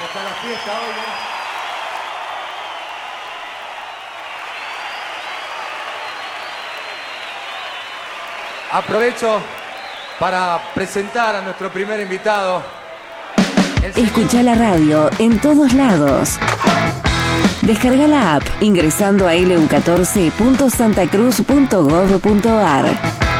Está la fiesta hoy, Aprovecho para presentar a nuestro primer invitado. Escucha la radio en todos lados. Descarga la app ingresando a lu14.santacruz.gov.ar.